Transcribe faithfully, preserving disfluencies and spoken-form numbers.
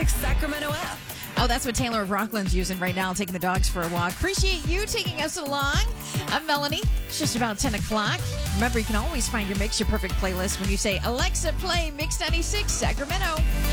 six Sacramento app. Oh, that's what Taylor of Rockland's using right now, taking the dogs for a walk. Appreciate you taking us along. I'm Melanie. It's just about ten o'clock. Remember, you can always find your Mix Your Perfect playlist when you say, Alexa, play Mix ninety-six Sacramento.